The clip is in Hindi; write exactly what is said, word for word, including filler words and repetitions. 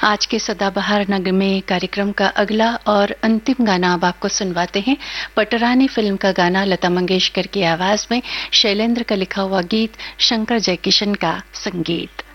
आज के सदाबहार नगमे कार्यक्रम का अगला और अंतिम गाना अब आपको सुनवाते हैं। पटरानी फिल्म का गाना, लता मंगेशकर की आवाज में, शैलेंद्र का लिखा हुआ गीत, शंकर जयकिशन का संगीत।